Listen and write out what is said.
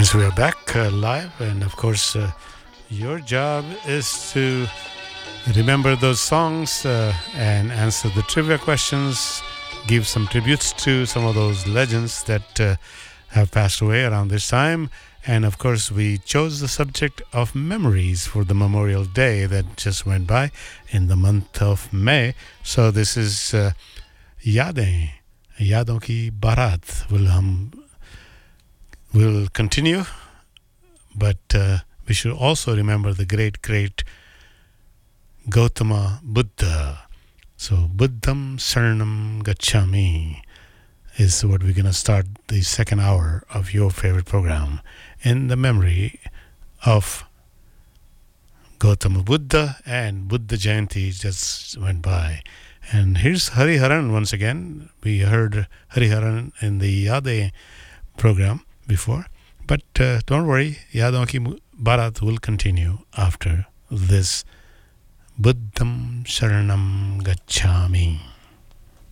Yes, we are back live, and of course, your job is to remember those songs and answer the trivia questions, give some tributes to some of those legends that have passed away around this time. And of course, we chose the subject of memories for the Memorial Day that just went by in the month of May. So this is Yadein, Yadon Ki Barat. We'll continue, but we should also remember the great Gautama Buddha. So Buddham Saranam Gacchami is what we're going to start the second hour of your favorite program in the memory of Gautama Buddha, and Buddha Jayanti just went by. And here's Hariharan once again. We heard Hariharan in the Yadein program before, but don't worry, Yadon Ki Barat will continue after this. Buddham Sharanam Gacchami.